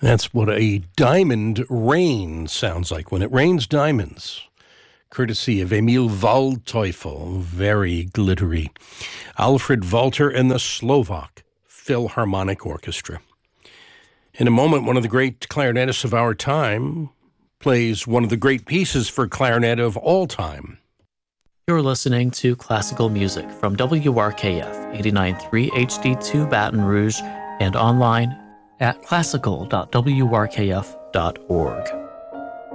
That's what a diamond rain sounds like when it rains diamonds. Courtesy of Emil Waldteufel, very glittery. Alfred Walter and the Slovak Philharmonic Orchestra. In a moment, one of the great clarinetists of our time plays one of the great pieces for clarinet of all time. You're listening to classical music from WRKF 89.3 HD2 Baton Rouge and online at classical.wrkf.org.